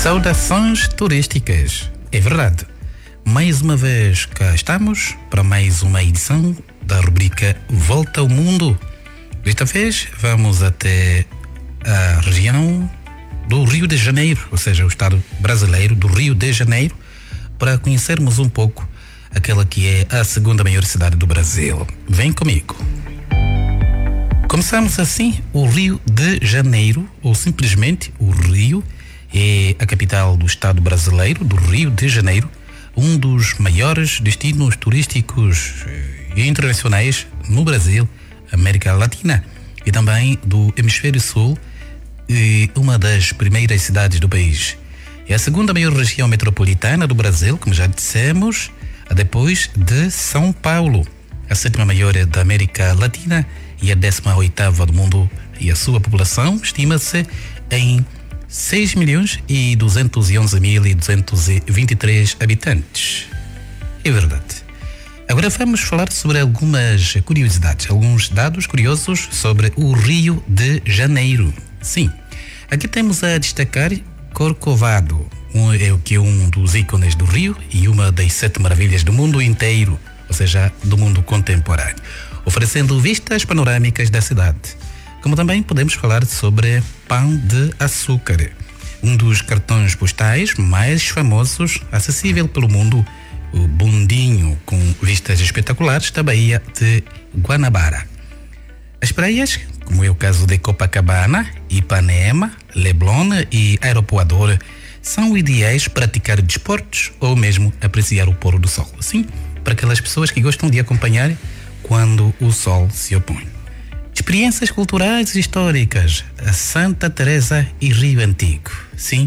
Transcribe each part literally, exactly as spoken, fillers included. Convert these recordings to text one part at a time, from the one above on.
Saudações turísticas. É verdade. Mais uma vez cá estamos para mais uma edição da rubrica Volta ao Mundo. Desta vez vamos até a região do Rio de Janeiro, ou seja, o estado brasileiro do Rio de Janeiro, para conhecermos um pouco aquela que é a segunda maior cidade do Brasil. Vem comigo. Começamos assim, o Rio de Janeiro, ou simplesmente o Rio, é a capital do estado brasileiro, do Rio de Janeiro, um dos maiores destinos turísticos internacionais no Brasil, América Latina e também do Hemisfério Sul, e uma das primeiras cidades do país. É a segunda maior região metropolitana do Brasil, como já dissemos, depois de São Paulo, a sétima maior da América Latina e a décima oitava do mundo, e a sua população estima-se em seis milhões e duzentos e onze mil duzentos e vinte e três habitantes. É verdade. Agora vamos falar sobre algumas curiosidades, alguns dados curiosos sobre o Rio de Janeiro. Sim, aqui temos a destacar Corcovado, um, é o que é um dos ícones do Rio e uma das sete maravilhas do mundo inteiro, ou seja, do mundo contemporâneo, oferecendo vistas panorâmicas da cidade. Como também podemos falar sobre Pão de Açúcar, um dos cartões postais mais famosos, acessível pelo mundo, o bondinho com vistas espetaculares da Baía de Guanabara. As praias, como é o caso de Copacabana, Ipanema, Leblon e Aeropoador, são ideais para praticar desportos ou mesmo apreciar o pôr do sol. Sim, para aquelas pessoas que gostam de acompanhar quando o sol se opõe. Experiências culturais e históricas, a Santa Teresa e Rio Antigo. Sim,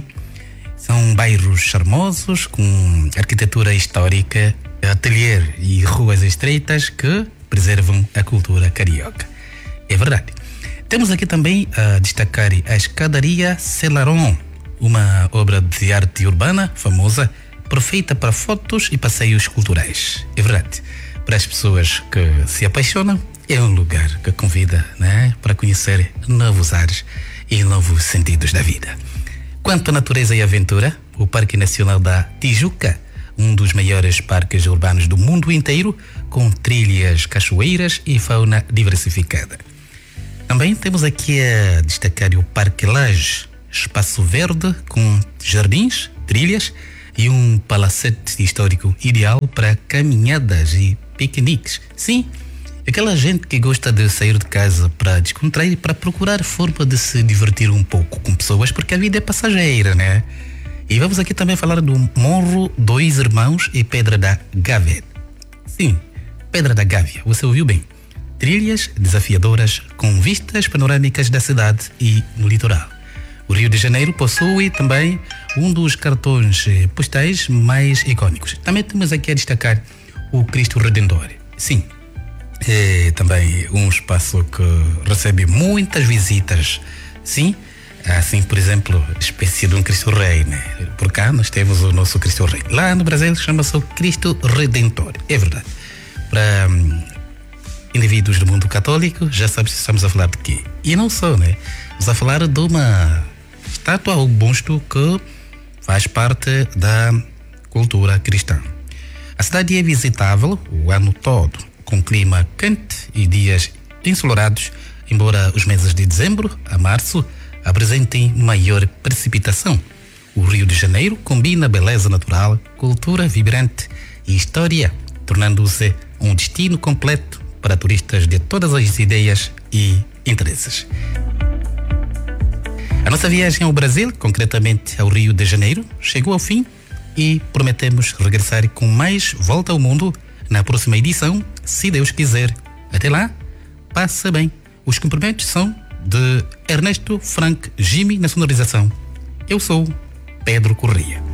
são bairros charmosos com arquitetura histórica, ateliê e ruas estreitas que preservam a cultura carioca. É verdade. Temos aqui também a destacar a Escadaria Selarón, uma obra de arte urbana famosa, perfeita para fotos e passeios culturais. É verdade. Para as pessoas que se apaixonam, é um lugar que convida, né, para conhecer novos ares e novos sentidos da vida. Quanto à natureza e aventura, o Parque Nacional da Tijuca, um dos maiores parques urbanos do mundo inteiro, com trilhas, cachoeiras e fauna diversificada. Também temos aqui a destacar o Parque Lage, espaço verde com jardins, trilhas e um palacete histórico ideal para caminhadas e piqueniques. Sim, aquela gente que gosta de sair de casa para descontrair e para procurar forma de se divertir um pouco com pessoas, porque a vida é passageira, né? E vamos aqui também falar do Morro Dois Irmãos e Pedra da Gávea. Sim, Pedra da Gávea, você ouviu bem. Trilhas desafiadoras com vistas panorâmicas da cidade e no litoral. O Rio de Janeiro possui também um dos cartões postais mais icônicos. Também temos aqui a destacar o Cristo Redentor. Sim, é também um espaço que recebe muitas visitas. Sim, assim, por exemplo, espécie de um Cristo Rei, né? Por cá nós temos o nosso Cristo Rei. Lá no Brasil chama-se o Cristo Redentor. É verdade. Para hum, indivíduos do mundo católico, já sabes que estamos a falar de quê? E não só, né? Estamos a falar de uma estátua ou busto que faz parte da cultura cristã. A cidade é visitável o ano todo, com clima quente e dias ensolarados, embora os meses de dezembro a março apresentem maior precipitação. O Rio de Janeiro combina beleza natural, cultura vibrante e história, tornando-se um destino completo para turistas de todas as ideias e interesses. A nossa viagem ao Brasil, concretamente ao Rio de Janeiro, chegou ao fim e prometemos regressar com mais Volta ao Mundo na próxima edição, se Deus quiser. Até lá, passa bem. Os cumprimentos são de Ernesto Frank Jimmy na sonorização. Eu sou Pedro Corrêa.